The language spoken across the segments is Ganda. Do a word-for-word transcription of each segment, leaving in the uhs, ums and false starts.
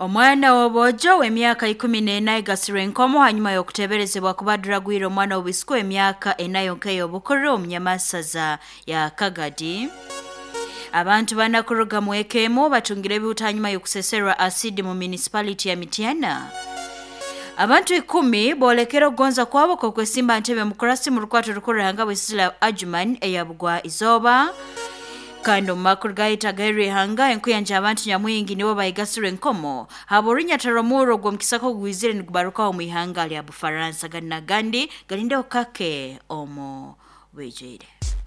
Omwana w'obojo w'emyaka ikumi n'ena agasirwa enkomo hanyuma y'okuteeberezebwa kuba dragwire omwana w'obisiko emyaka ena yonka ey'obukulu mu Nyamasaza ya Kagadi. Abantu banakuruga mu Ekemo batungira ebiwuta hanyuma y'okuseserwa asidi mu municipality ya Mityana. Abantu ikumi boolekera okugonza kwabo kw'okwesimba Ntebe Mukurasi mu lukwatiro lukuranga bw'Isla Ajuman eyabugwa Izoba. Kando makuru gaita gairi hanga enkuyanja abantu nyamwingi nibo bayigasirwa enkomo haburinya taromuro gwo mkisako gwizire ni kubaruka mu ihanga lya Bufaransa ganna gandi galinde okake omo wejere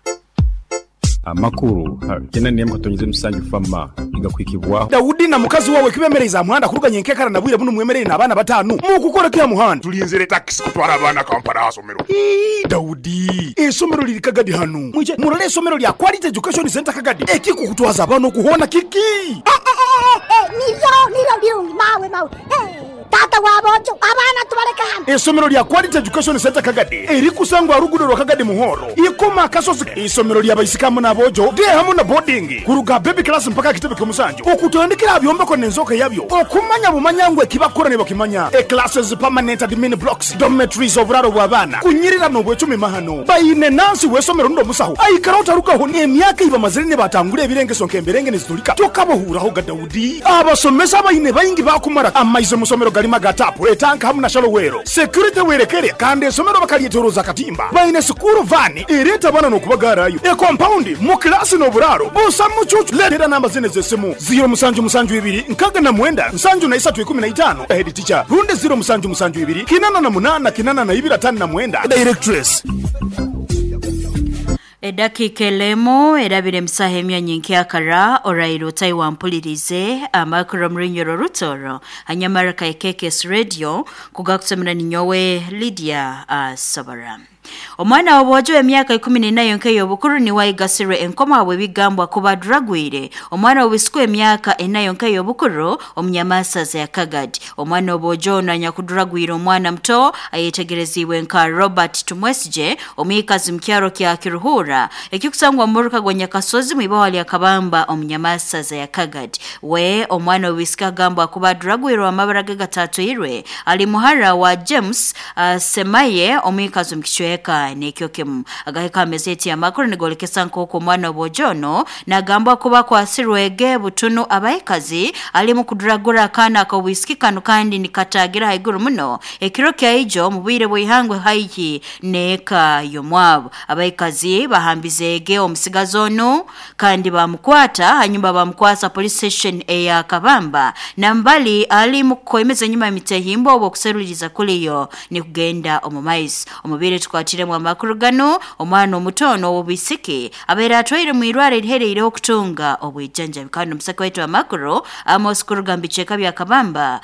amakuru kena niye mkatonyeze musanju fama igakwikibwa Daudi na mukazi wawe kibemereza muhanda kuruganye nkekara nabwire bunu mwemerere nabana batanu mu kukora kya muhanda tulinzere taxi kutwara abana Kampala hasomero. Daudi esomero liri Kagadi hano mwije murale esomero lya Quality Education Center Kagadi ekiko kutwaza abana kuhona kiki eh eh eh nizo nilo byungi mawe mawe eh tata wabojo abana tubareka hano esomero lya Quality Education Center Kagadi eri kusangwa ruguriro Kagadi muhoro ikoma kasozi esomero lya bayisikamu nabojo de hamu na boarding kuruga baby class mpaka kitebe kumusanju okutondekera byomba ko nenzoka yabyo okumanya bumanyangwe kibakora ne bakimanya e classes permanent admin blocks dormitories oburaro bw'abana kunyirira no bwecumi mahano bayine nansi wesomero ndo musaho ayikarota rukaho ne myaka iba mazirine batangure ebirenge sonke emberenge nizitulika tokabohuraho ga Daudi abasomesa bayine bayingi bakumara amaize musomero galima gatapo etanka hamu na shalowero security werekere kandi esomero bakaliyetoroza katimba bayine school van ireta bana no kubagarayo e compound mu class no buraro busa mucucu letera namba zine zesemu zero musanju musanju ibiri nkaga na mwenda nsanju na isatu ikumi na itano head teacher runde zero musanju musanju ibiri kinana na munana kinana na ibira tani na mwenda directress Edakika elemo erabire msahemya nyinki akara orairo taiwa mpulirize amakuru mrinyoro rutoro hanyamaraka ekekes radio kugakusemera ninyowe Lydia uh, Sabara. Omwana w'obojo emyaka ikumi n'ena yonka y'obukulu ni wayigasirwe enkoma we bigambwa kuba dragwire omwana w'obisiko emyaka ena yonka y'obukulu omunyamasaza ya Kagadi omwana w'obojo nanya kudragwire omwana mto ayetegerezibwe nka Robert Tumwesije omuyikazi mkyaro kya Kiruhura ekikusangwa muruka gwa Nyakasozi mwibawa lya Kabamba omunyamasaza ya Kagadi we omwana w'obisika gambwa kuba dragwire amabaraga gatatu irwe ali muhara wa James uh, Semaye omuyikazi mkishwe eka nekyokem agaheka amezeti ya makuru nigolekesa nkoko mwana obojono na gamba kuba kwa sirwege butunu abayikazi ali mu kudragura kana ka whisky kanu kandi nikatagira haiguru muno ekiro kya ijo mubwire bwihangwe haiki neka yomwabo abayikazi bahambizege omusigazono kandi bamukwata hanyuma bamukwasa police station eya Kabamba na mbali ali mu koemeza nyuma mitehimbo obo kuseruriza kuliyo ni kugenda omumais omubire twatire mu makuru gano omwana omutono obisiki abera atwaire mu irware rihereire okutunga obwijanja kandi musaka wetu wa makuru Amos Kurugambicheka bya Kabamba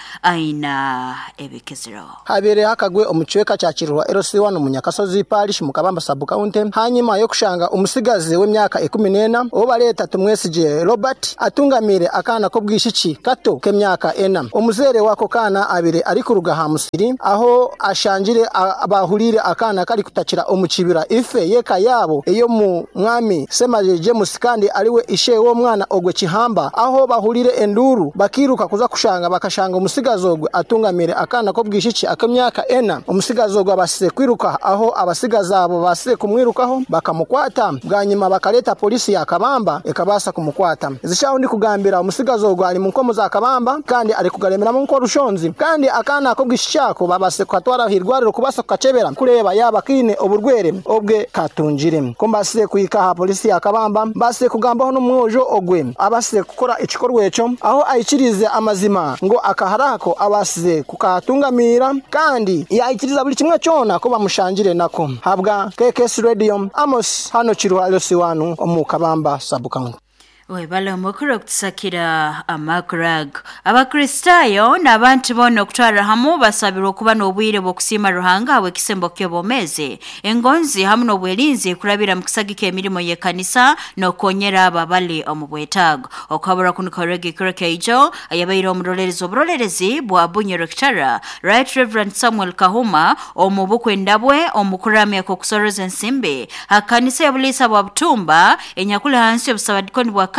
aina ebekezero habere akagwe omuchweka cya Kirwa L C one mu Nyakasozi parish mu Kabamba sub county hanyuma yo kushanga umusigaze w'emyaka ikumi n'ena obaleta Tumwesije Robert atungamire akana ko bwishiki kato k'emyaka ena omuzere wako kana abire ari kuruga hamusiri aho ashanjire abahurire akana kali kutakira omukibira ife yeka yabo eyo mu mwami Semaje James kandi aliwe ishe wo mwana ogwe Kihamba aho bahurire enduru bakiruka kuza kushanga bakashanga umusigazogwe atungamire akana ko bwishiki akamyaka ena umusigazogwe abase kwiruka aho abasigaza abo base kumwirukaho bakamukwata bwanyuma bakaleta polisi ya Kabamba ekabasa kumukwata zishaho ndi kugambira umusigazogwe ali mu nkomo za Kabamba kandi ari kugaremera mu nkorushonzi kandi akana ko bwishako babase kwatwara hirwariro kubasa kukacebera kureba yaba kine oburwere obwe katunjire kombase kuyika ha polisi ya Kabamba base kugambaho n'umwojo ogwe abase gukora ikikorweco aho ayikirize amazima ngo akaharako abase kukatungamira kandi yayikiriza buri kimwe cyona ko bamushangire nako habwa K K S Radio Amos hano Kirwa L C one omu Kabamba sub county. We bala mukuru kutusakira amakrag abakristayo nabantu bono kutwara hamu basabirwa kuba n'obwire bwo kusima ruhanga we kisembo kyobomeze engonzi hamu n'obwelinzi kurabira mukisagike emirimo ye kanisa no konyera ababali omubwetago okabura kunukorege kireke ijo ayabaire omurolerizo oburolerizi bwa bunyero kitara Right Reverend Samuel Kahuma omubukwe ndabwe omukuramya ko kusoroza ensimbe akanisa yabulisa bwa butumba enyakule hansi obusabadikoni bwa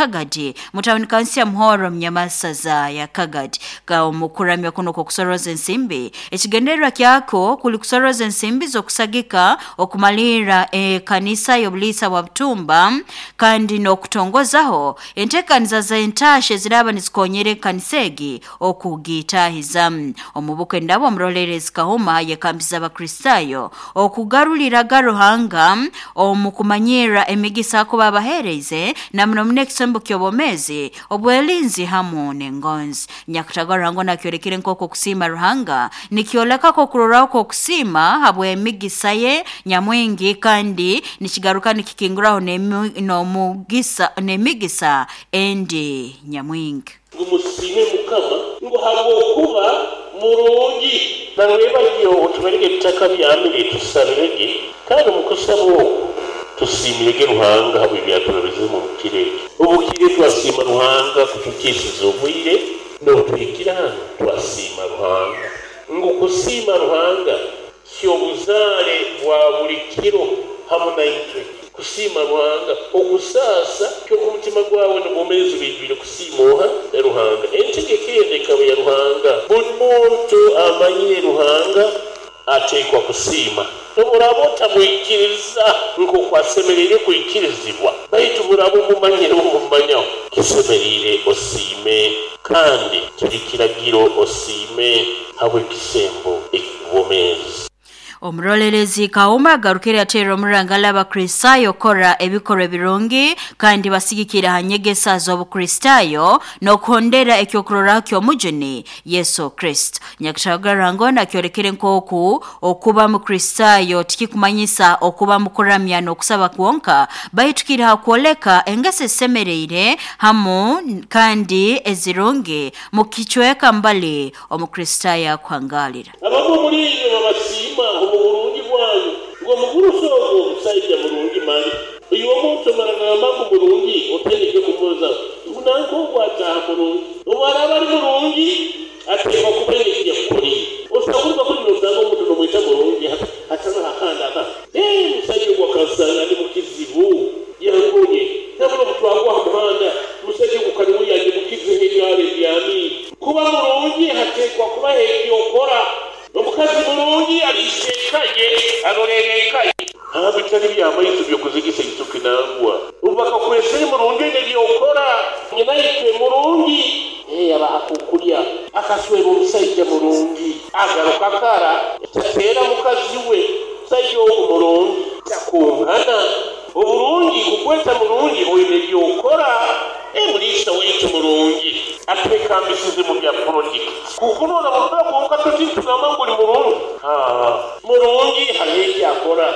Kagadi mutawuni kansi ya Muhoro Mnyamasaza ya Kagadi ka omukuramya kuno kusoroza ensimbi ekigendererwa kyako kuli kusoroza ensimbi zokusagika okumalira e kanisa y'obulisa wa Butumba kandi n'okutongozaho entekaniza za entashe ziraba nizikonyere kanisegi okugitahiza omubuke ndabo omurolelezi Kahuma yekambiza abakristayo okugarulira garuhanga omukumanyira emigisa ko babahereze na mno munekisombo kyobomezi obwelinzi hamu nengonzi nyakutagarango na kyorekire nkoko kusima ruhanga nikioleka ko kurora ko kusima habwe emigisa ye nyamwingi kandi nikigaruka nikikinguraho no mugisa nemigisa endi nyamwingi umusime mukama ngo habo kuba murungi narweba yo tumerege bitaka byamire tusarege kandi mukusabo tusimire ruhanga habo byatubeze mu kirere ubukire twasima ruhanga kutukisizo ubwire no twikira twasima ruhanga ngo kusima ruhanga cyo buzare bwa buri kiro hamwe na itwe kusima ruhanga okusasa cyo kumutima gwawe no bomezi bijwire kusimoha ruhanga entegekende kabe ya ruhanga buri muntu amanyire ruhanga atekwa kusima urabota mwikiriza ngo kwasemerere kuikirizibwa bayitu burabo mumanyire umumanyaho kisemerere osime kandi kirikiragiro osime habwe kisembo ekubomezi Omurolelezi Kahuma garukire atero murangala abakristayo kora ebikoro birungi kandi basigikira hanyegesa z'obukristayo no kondera ekyokurora kyo mujuni Yesu Kristo nyakishagarango na kyorekere nkoku okuba mu kristayo tikikumanyisa okuba mukuramya no kusaba kuonka bayitukira hakoleka engase semereire hamu kandi ezirungi mukichweka mbali omukristayo kwangalira ababo muri abasima umurungi bwayo ngo muguru sogo musayija murungi mali uyo muntu maragama ku murungi oteleke kumuza unanko kwata murungi ubaraba ari murungi atema kubelekya kuri usakuruka kuri nozango muntu no mwita murungi hatana hakanda aka eh musayija kwa kasanga ni mukizibu yangonye ntabwo mutwagwa muhanda musayija kukarimu yaje mukizihe yale byami kuba murungi hatekwa kuba hekyo kora Omukazi mulungi alishekaye aloregekaye habitari byamayitu byo kuzigisa gitukinangwa ubaka kwese mulungi nelyokora nyina yitwe mulungi eh aba akukulya akaswera omusajja mulungi agaruka kara tatera mukazi we sayo mulungi takungana obulungi kukweta mulungi oyinelyokora emulisa wetu mulungi atwekambisize mu bya project kukunona mutaka kunkatoti tunamangu ni mulungi ah mulungi hali yakora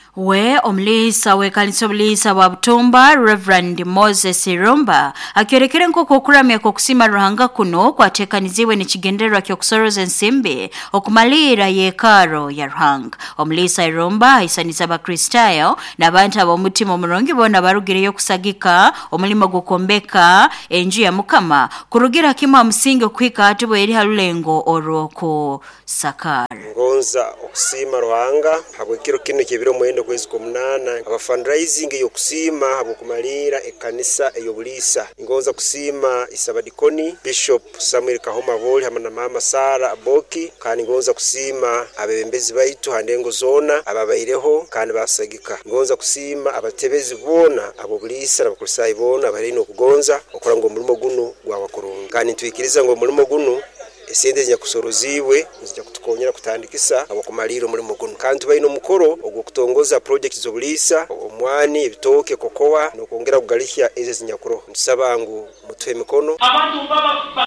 We omlisa we kanisa wa Butumba Reverend Moses Irumba akyorekere nkoko kuramya ko kusima ruhanga kuno kwatekaniziwe ni kigenderwa kyo kusoroza ensimbi okumalira yekaro ya ruhanga omlisa Irumba isaniza abakristayo n'abantu abomutima omulungi bona barugireyo kusagika omulimo gukombeka enju ya mukama kurugira kima musingi kwika atubwe eri halulengo oroko sakara ngonza okusima ruhanga habwekiro kino kibiro mwendo kwezi kumunana aba fundraising yo kusima habo kumalira ekanisa eyobulisa ngonza kusima isabadikoni Bishop Samuel Kahoma Boli hamwe na mama Sara Aboki kandi ngonza kusima abebembezi baitu handengo zona ababaireho kandi basagika ngonza kusima abatebezi bona abo bulisa abakulisayi bona barino kugonza okora ngo mulimo guno gwa bakurunga kandi twikiriza ngo mulimo guno esende nya kusoroziwe nzija kutukonyera kutandikisa abakumaliro muri muguno kandi bayino mukoro ogwo kutongoza project zobulisa omwani ebitoke kokowa no kongera kugalishya eze zinyakuro nsabangu mutwe mikono abantu baba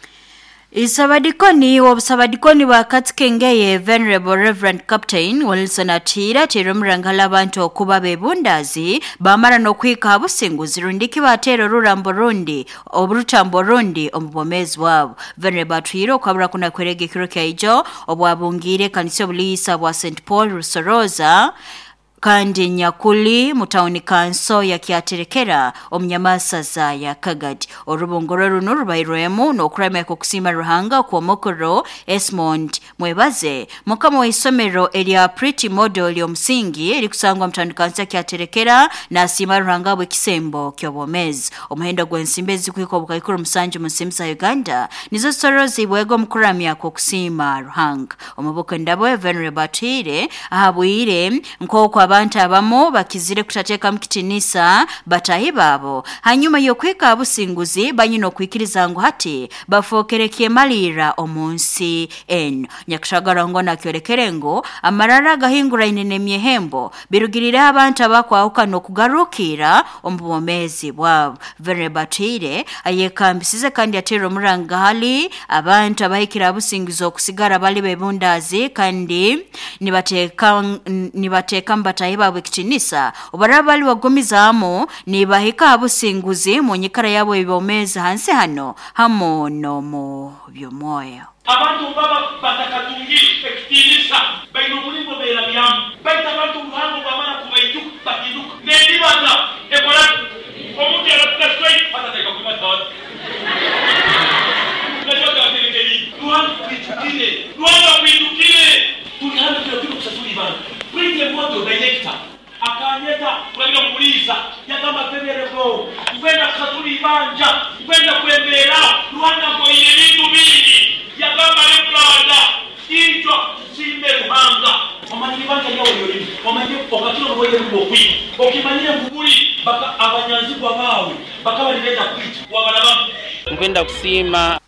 Isabadikoni wabusabadikoni wa katikengeye Venerable Reverend Captain Wilson Atira tirumurangala abantu okuba bebundazi bamara no kwika abusingu zirundiki batero rurambo rundi oburutambo rundi omubomezi wabo Venerable Atira kwabura kuna kwerege kiro kya ijo obwabungire kanisa bulisa bwa Saint Paul Rusoroza kandi nyakuli mutauni kanso ya kiaterekera omnyamasaza ya Kagadi orubongoro runo rubairwemu no kurama ko kusima ruhanga kwa mokoro Esmond Mwebaze mukama wa isomero elia Pretty Model yo msingi eli kusangwa mtauni kanso ya kiaterekera na sima ruhanga bwe kisembo kyobomezi omuhenda gwensimbezi kwiko bukayikuru msanju musimsa Uganda nizo sorozi bwego mkuramya ko kusima ruhanga omuboko ndabo Venerable Batire ahabwire nko kwa abantu abamo bakizire kutateka mkitinisa batahibabo hanyuma yo kwika abusinguzi banyino kwikiriza ngo hati bafokerekie malira omunsi en nyakishagara ngo nakyorekere ngo amarara gahingura inene myehembo birugirira abantu abakwa no kugarukira ombomezi bwabo Venerable Batire ayekambisize kandi atero muranga hali abantu abahikira abusingizo kusigara bali bebundazi kandi nibateka nibateka mbatahiba bwekitinisa obarabali wagomizamo nibahika abusinguzi mu nyikara yabo ibomeza hanse hano hamono mu byomoyo abantu baba batakatungi ekitinisa baino mulimbo bera byamu baita abantu ruhango bamara kubaitu bakidu nedibaza ekola omuntu yaratuka patateka kumatawati Ruhango kwitukire, Ruhango kwitukire. Tulihandu kila kitu kusatuli bana. Prite moto director. Akanyeta kwenda mulisa yakamba penereko. Kwenda kusatuli banja, kwenda kwembera Ruhango ko ile bintu bindi. Yakamba leplada. Ijo simbe Ruhango. Omanyiri banja yawo yori. Omanyiri okatiro boye rubokwi. Okimanyire kubuli baka abanyanzi kwa bawe. Baka balibeza kwitu wabalaba. Kwenda kusima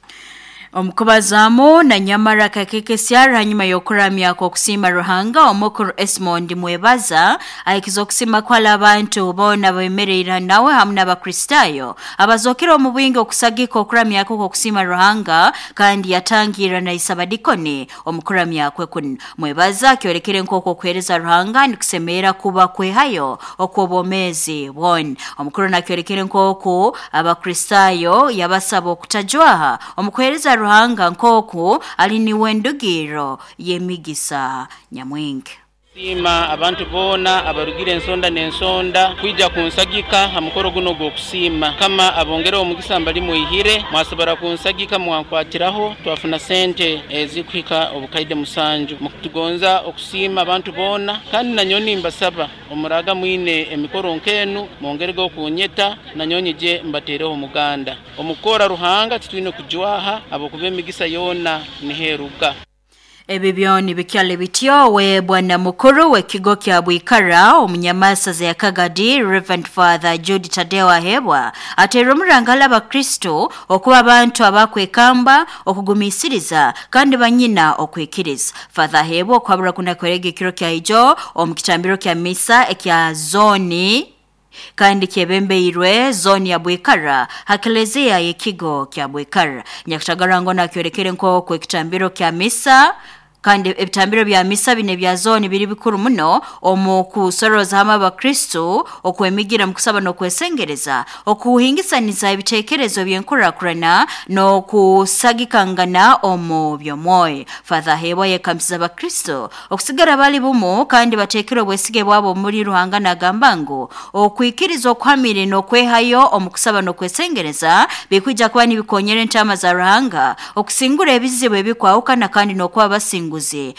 Omukubazamu na nyamara kakeke siara hanyuma yokuramya kwa kusima Ruhanga omukuru Esmond Mwebaza aikizo kusima kwa labantu bona bemerera nawe hamna bakristayo abazokira mu bwinge okusagika okuramya kwa kusima Ruhanga kandi yatangira na isabadikoni omukuramya kwe kun Mwebaza kyorekere nkoko kwereza Ruhanga ndikusemera kuba kwe hayo okubomezi won omukuru nakyorekere nkoko abakristayo yabasabo kutajwaha omukwereza Ruhanga nkoko alini wendugiro yemigisa nyamwenge Sima abantu bona abarugire ensonda n'ensonda kwija kunsagika hamukoro guno go kusima kama abongera omugisa mbali muihire mwasabara kunsagika mwankwatiraho twafuna sente ezikwika obukaide musanju mukutugonza okusima abantu bona kandi nanyoni mbasaba omuraga mwine emikoro nkenu mongerego kunyeta nanyoni je mbatereho muganda omukora Ruhanga titwine kujwaha abokube emigisa yona niheruga Ebibyoni bikyale bityo we bwana mukuru we kigo kya Bwikara omunyamasaza ya Kagadi Reverend Father Jude Tadewa Hebwa atero murangala abakristo okuba abantu abakwekamba okugumisiriza kandi banyina okwekiriza Father Hebwa kwabura kuna kwerege kiro kya ijo omukitambiro kya misa ekya zoni kandi kebembeirwe zoni ya Bwikara hakelezea yekigo kya Bwikara nyakutagarango na kyorekere nko kwe kitambiro kya misa kandi ebitambiro bya misa bine bya zoni biri bikuru muno omuku soroza hama bakristo okwemigira mukusaba no kwesengereza okuhingisaniza ibitekerezo byenkurakurana no kusagikangana omu byomoye Father Hebwa yekamsiza bakristo okusigara bali bumo kandi batekero bwesige bwabo muri Ruhanga na gambango okwikirizo kwamire no kwehayo omukusaba no kwesengereza bikwija kwa nibikonyere ntama za Ruhanga okusingura ebizibu ebikwauka na kandi no kwa basinga nguzi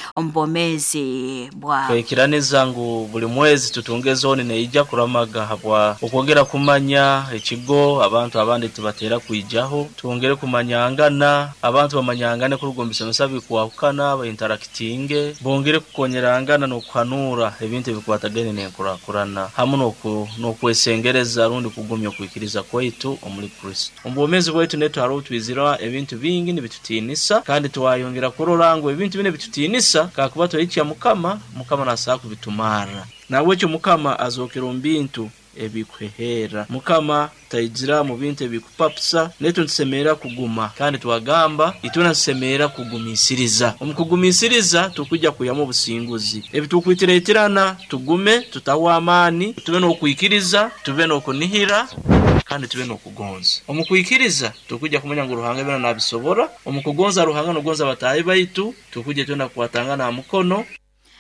ombomezi bwa kwekirane zangu buli mwezi tutunge zone neija kuramaga habwa okongera kumanya ekigo abantu abandi tubatera kuijaho tuongere kumanyangana abantu bamanyangane kurugombisa musabi kwakana ba interactinge bongere kukonyerangana no kwanura ebintu bikwatagene nenkura kurana hamuno ku no kwesengereza rundi kugumya kwikiriza kwaitu omuli Kristo ombomezi bwetu netu haro twizira ebintu bingi nibitutinisa kandi twayongera kurorango ebintu bine bitutinisa kakuba toyicha mukama mukama nasaku bitumara nawe cyo mukama azokera ombintu ebikwehera mukama tayizira mu bintu ebikupapsa netu nsemera kuguma kandi twagamba ituna nsemera kugumisiriza omukugumisiriza tukujja kuyamu businguzi ebitukwitirana tugume tutawa amani tube no kwikiriza tube no kunihira kandi tube no kugonza omukwikiriza tukujja kumenya ngo Ruhanga bena nabisobora omukugonza Ruhanga no gonza batayi baitu tukujje tuna kwatangana mukono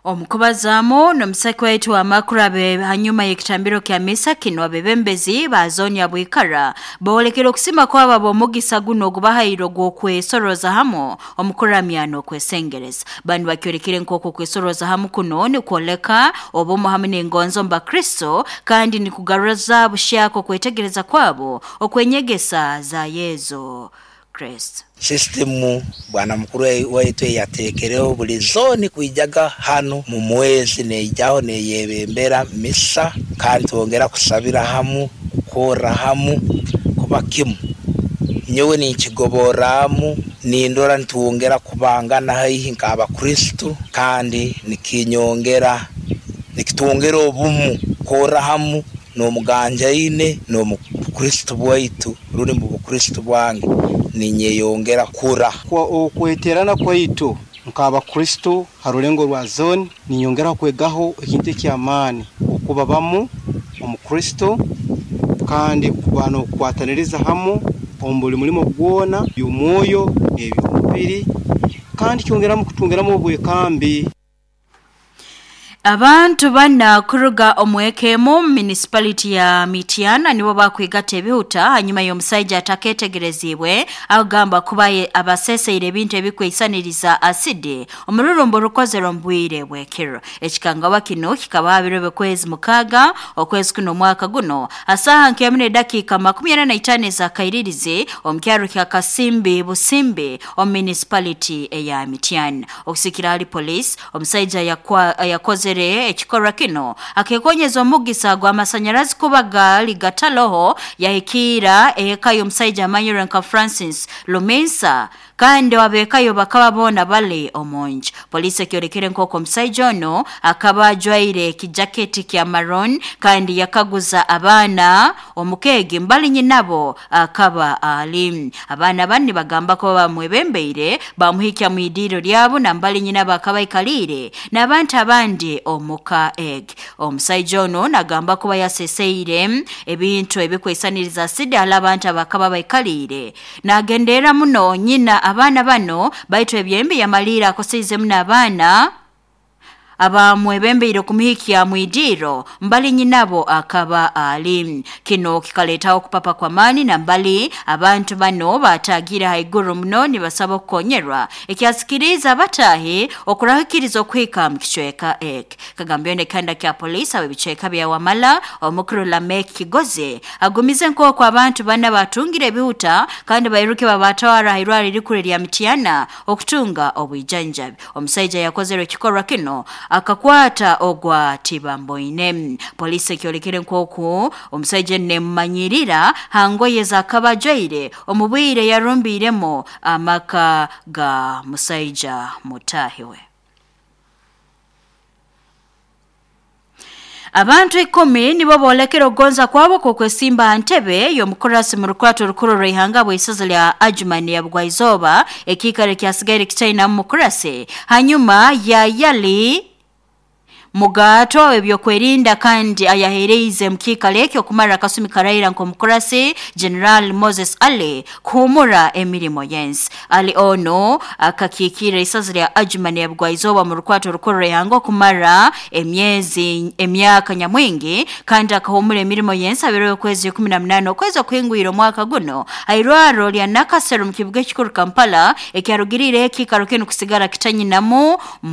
Omukubazamu nomusaki waitu wa makurabe hanyuma y'ekitambiro kya misa kino abebembezi ba zoni ya Bwikara bawolekera okusima kwaba bomugisa guno ogubahayiro gw'okwesoroza hamo omukuramyano okwesengereza bantu bakyorekere nkoko kwesoroza hamo kuno ni kwoleka obumu hamwe n'engonzo mba Kristo kandi ni kugaruza bushako kwetegereza kwabo okwenyegesa za Yezu Kristo. Systemu bwana mukuru waitu yatekereho buli zoni kuijaga hano mu mwezi nejaho neyebembera misa kandi tongera kusabira hamu kora hamu kuba kimu nyewe ni kigoboramu nindora ntongera kubangana hayi nkaba Kristo kandi nikinyongera nikitongera obumu kora hamu no muganja ine no mu Kristo bwaitu ruri mu Kristo bwange ninye yongera kura kwa okweterana kwaitu nkaba Kristo harulengo rwa zone ninyongera kwegaho ikindi kyamani okubabamu omu Kristo kandi kubano kwataniriza hamo ombuli mulimo bwona by'umwoyo eby'umubiri kandi kyongera mu kutungeramo obwekambi. Abantu bana kuruga omwekemo municipality ya Mityana nibo bakwigata ebihuta hanyuma y'omusaija ataketegerezibwe agamba kubaye abaseseire ebintu ebikwesaniriza aside omururumbo rukozero mbwire bwekero ekikanga bakino kikaba birobe kwezi mukaga okwezi kuno mwaka guno asaha nkemune dakika makumi ana na itano za kairirize omkyaro kya Kasimbi Busimbi o municipality ya Mityana okusikira ali police omusaija yakwa yakoze ekikora kino akekonyeza omugisa gwa masanyarazi kubaga ligataloho yahikira ekayo omusajja Manyirenka Francis Lumensa kandi wabekayo bakaba bona bale omonje police kyorekere nkoko omusajja ono akaba jwaire kijaketi kya maroon kandi yakaguza abana omukege mbali nyinabo akaba ali abana bani bagamba ko bamwebembeire bamuhikya mu idiro lyabo na mbali nyinabo akaba ikalire nabantu abandi omuka egg omusajja ono nagamba kuba yaseseire ebintu ebikwesaniriza sida alabantu abakaba bayikalire nagendera muno nyina abana bano baitu ebyembe yamalira akoseize muna abana aba mwebembeire kumihikya mwidiro mbali nyinabo akaba ali kino kikaleta okupapa kwa mani na mbali abantu bano batagira haiguru mno ni basaba kukonyerwa ekyasikiriza batahe okurahikiriza okwika mkichweka ek kagambyo kanda kya polisi abicheka bya wamala omukuru la mek kigoze agumize nko kwa abantu bana batungire bihuta kandi bairuke babatawara hairwari likure lya Mityana okutunga obwijanjabi omusaija yakozero kikorwa kino akakwata ogwa tibamboine police kyolekere nkoku omusajja ne mmanyirira hangoye za kabajoire omubwire yarumbiremo amaka ga musajja mutahiwe. Abantu ikumi nibo bolekero gonza kwabo kokwesimba Antebe yomukorasi mu rukwato rukuru rwihanga bw'isaza lya Ajumani ya Bwaizoba ekikare kyasigaire kitaina mu kurase hanyuma ya yali mugato ebyo kwerinda kandi ayahereize mkikaleke okumara kasumi karaira nko mukorasi General Moses Ali kumura emirimo yens ali ono akakikira isazi ya Ajumani ya Bwaizoba mu rukwato rukuru yango kumara emyezi emyaka nyamwingi kandi akahumura emirimo yens abiro kwezi kumi na munane kwezi kwingwiro mwaka guno airwaro lya Nakasero mu kibuga kikuru Kampala ekyarugirire kikaro kenu kusigara kitanyinamu